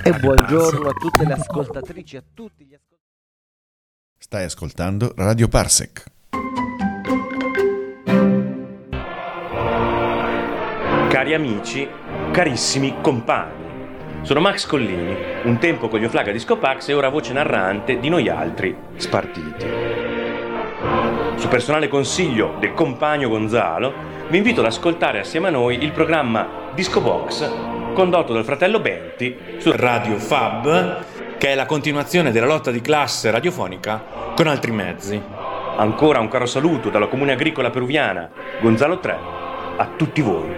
E buongiorno a tutte le ascoltatrici, a tutti gli ascoltatori. Stai ascoltando Radio Parsec. Cari amici, carissimi compagni, sono Max Collini, un tempo con gli Oflaga Disco Pax e ora voce narrante di noi altri spartiti. Su personale consiglio del compagno Gonzalo, vi invito ad ascoltare assieme a noi il programma Disco Box, condotto dal fratello Benti su Radio Fab, che è la continuazione della lotta di classe radiofonica con altri mezzi. Ancora un caro saluto dalla Comune Agricola Peruviana, Gonzalo 3, a tutti voi.